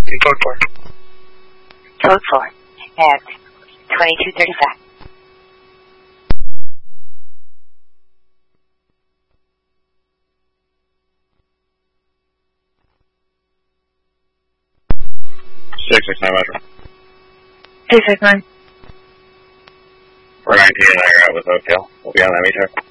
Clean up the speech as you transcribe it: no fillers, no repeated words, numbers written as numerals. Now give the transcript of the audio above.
Code 4 at 2235. Six 69 Metro. 669. We're 19 and I are out with Oak Hill. We'll be on that meter.